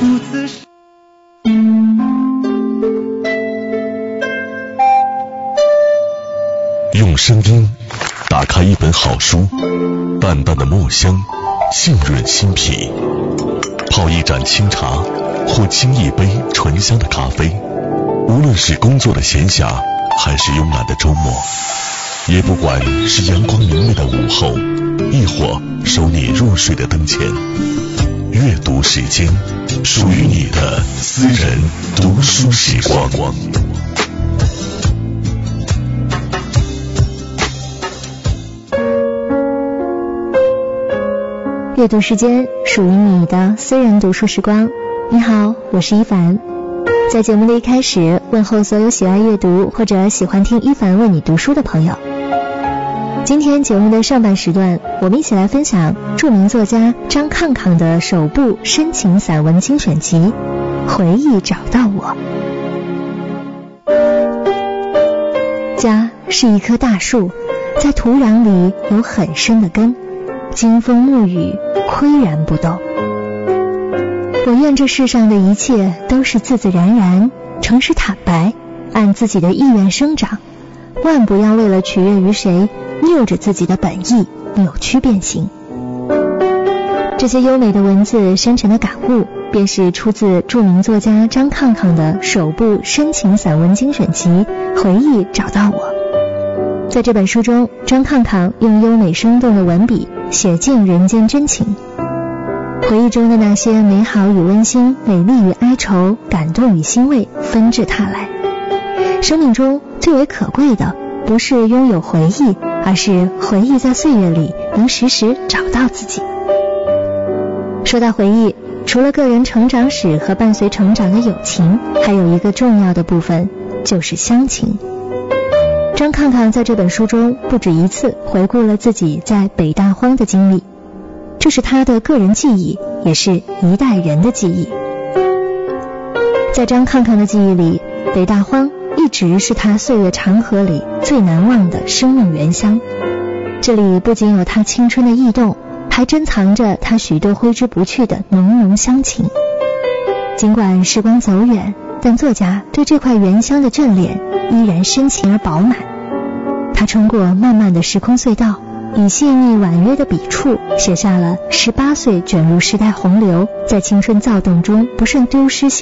如此是用声音打开一本好书，淡淡的墨香浸润心脾，泡一盏清茶或沏一杯醇香的咖啡，无论是工作的闲暇还是慵懒的周末，也不管是阳光明媚的午后，亦或收你入睡的灯前，阅读时间，属于你的私人读书时光。 阅读时间，属于你的私人读书时光。你好，我是一凡。在节目的一开始，问候所有喜爱阅读或者喜欢听一凡为你读书的朋友。今天节目的上半时段，我们一起来分享著名作家张抗抗的首部深情散文精选集《回忆找到我》。家是一棵大树，在土壤里有很深的根，经风沐雨，岿然不动。我愿这世上的一切都是自自然然，诚实坦白，按自己的意愿生长，万不要为了取悦于谁，拗着自己的本意，扭曲变形。这些优美的文字，深沉的感悟，便是出自著名作家张抗抗的首部深情散文精选集《回忆找到我》。在这本书中，张抗抗用优美生动的文笔写尽人间真情，回忆中的那些美好与温馨，美丽与哀愁，感动与欣慰纷至沓来。生命中最为可贵的，不是拥有回忆，而是回忆在岁月里能时时找到自己。说到回忆，除了个人成长史和伴随成长的友情，还有一个重要的部分，就是乡情。张抗抗在这本书中不止一次回顾了自己在北大荒的经历，这是他的个人记忆，也是一代人的记忆。在张抗抗的记忆里，北大荒一直是他岁月长河里最难忘的生命原乡。这里不仅有他青春的异动，还珍藏着他许多挥之不去的浓浓乡情。尽管时光走远，但作家对这块原乡的眷恋依然深情而饱满。他穿过漫漫的时空隧道，以细腻婉约的笔触写下了18岁卷入时代洪流，在青春躁动中不慎丢失